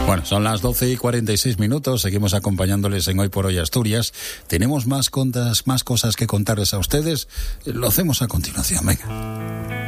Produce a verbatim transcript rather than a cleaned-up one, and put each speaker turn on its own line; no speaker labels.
Bueno, son las doce y cuarenta y seis minutos, seguimos acompañándoles en Hoy por Hoy Asturias. Tenemos más, contas, más cosas que contarles a ustedes, lo hacemos a continuación, venga.